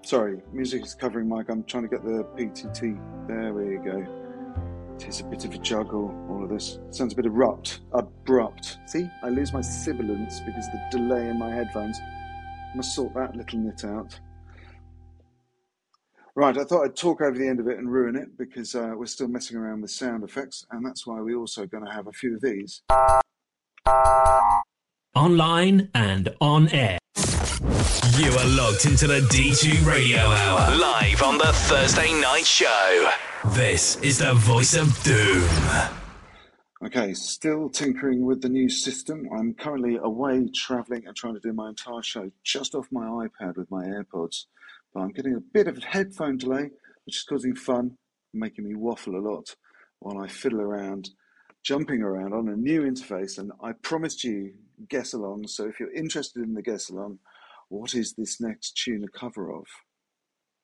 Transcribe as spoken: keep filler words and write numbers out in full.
Sorry, music is covering mic. I'm trying to get the P T T. There we go. It is a bit of a juggle, all of this. Sounds a bit abrupt. Abrupt. See, I lose my sibilance because of the delay in my headphones. Must sort that little nit out. Right, I thought I'd talk over the end of it and ruin it because uh, we're still messing around with sound effects, and that's why we're also going to have a few of these. Online and on air. You are logged into the D two Radio Hour, live on the Thursday Night Show. This is the voice of doom. Okay, still tinkering with the new system. I'm currently away travelling and trying to do my entire show just off my iPad with my AirPods. But I'm getting a bit of a headphone delay, which is causing fun, making me waffle a lot while I fiddle around, jumping around on a new interface. And I promised you guess along, so if you're interested in the guess along, what is this next tune a cover of?